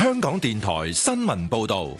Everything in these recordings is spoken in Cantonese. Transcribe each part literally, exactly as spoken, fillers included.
香港電台新聞報道。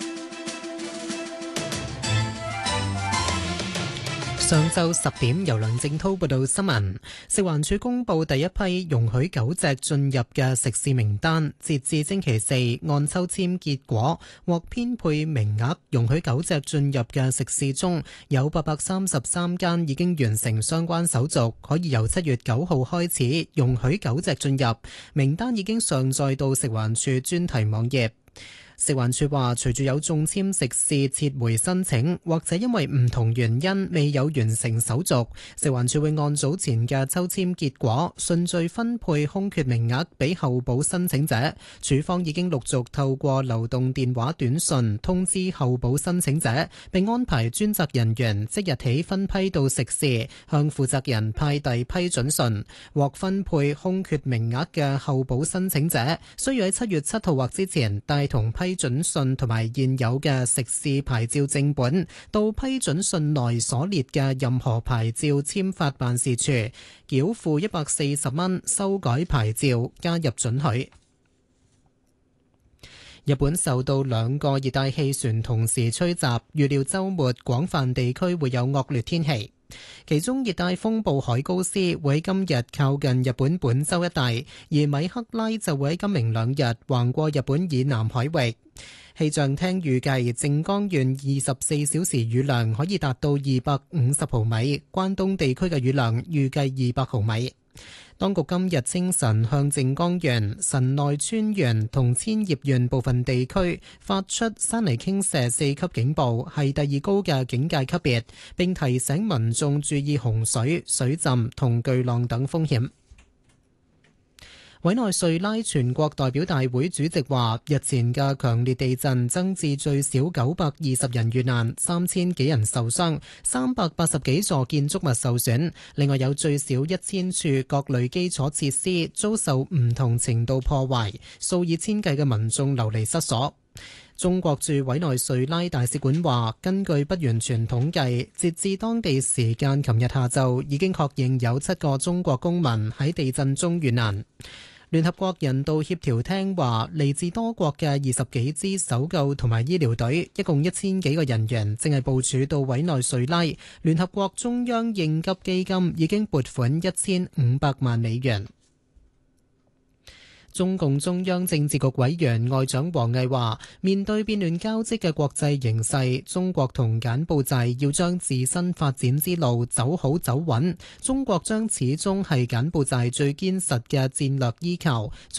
上晝十點，由梁正滔報道新聞。食環署公布第一批容許狗隻進入嘅食肆名單，截至星期四，按抽籤結果獲編配名額容許狗隻進入嘅食肆中，有八百三十三間已經完成相關手續，可以由七月九號開始容許狗隻進入。名單已經上載到食環署專題網頁。食環署話，隨住有中籤食肆撤回申請，或者因為唔同原因未有完成手續，食環署會按早前嘅抽籤結果順序分配空缺名額俾候補申請者。署方已經陸續透過流動電話短訊通知候補申請者，並安排專責人員即日起分批到食肆向負責人派遞批准信。獲分配空缺名額嘅候補申請者需要喺七月七號或之前帶同批批准信同埋現有嘅食肆牌照正本到批准信內所列嘅任何牌照簽發辦事處，繳付一百四十蚊修改牌照，加入准許。日本受到兩個熱帶氣旋同時吹襲，預料週末廣泛地區會有惡劣天氣。其中熱帶風暴海高斯會喺今日靠近日本本州一帶，而米克拉就會喺今明兩日橫過日本以南海域。氣象廳預計靜岡縣二十四小時雨量可以達到二百五十毫米，關東地區嘅雨量預計二百毫米。當局今日清晨向靜岡縣、神奈川縣同千葉縣部分地區發出山泥傾瀉四級警報，係第二高嘅警戒級別，並提醒民眾注意洪水、水浸同巨浪等風險。委內瑞拉全國代表大會主席話，日前嘅強烈地震增至最少九百二十人遇難，三千幾人受傷，三百八十幾座建築物受損，另外有最少一千處各類基礎設施遭受唔同程度破壞，數以千計嘅民眾流離失所。中國駐委內瑞拉大使館話，根據不完全統計，截至當地時間琴日下晝，已經確認有七個中國公民喺地震中遇難。聯合國人道協調廳話，嚟自多國嘅二十幾支搜救同埋醫療隊，一共一千幾個人員，正係部署到委內瑞拉。聯合國中央應急基金已經撥款一千五百萬美元。中共中央政治局委員外長王毅話，面對變亂交織嘅國際形勢，中國同柬埔寨要將自身發展之路走好走穩。中國將始終係柬埔寨最堅實嘅戰略依靠。